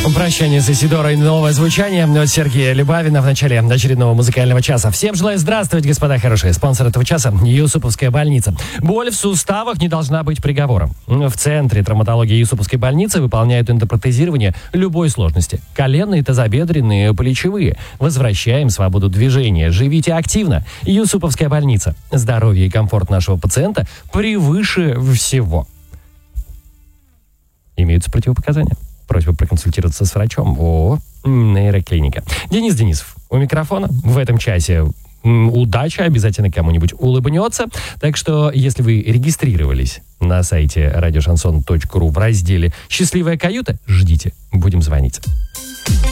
Прощание с Исидорой, новое звучание от Сергея Любавина в начале очередного музыкального часа. Всем желаю здравствовать, господа хорошие. Спонсор этого часа – Юсуповская больница. Боль в суставах не должна быть приговором. В Центре травматологии Юсуповской больницы выполняют эндопротезирование любой сложности. Коленные, тазобедренные, плечевые. Возвращаем свободу движения. Живите активно. Юсуповская больница. Здоровье и комфорт нашего пациента превыше всего. Имеются противопоказания. Просьба проконсультироваться с врачом в нейроклиника. Денис Денисов у микрофона. В этом часе удача, обязательно кому-нибудь улыбнется. Так что, если вы регистрировались на сайте радиошансон.ру в разделе «Счастливая каюта», ждите, будем звонить.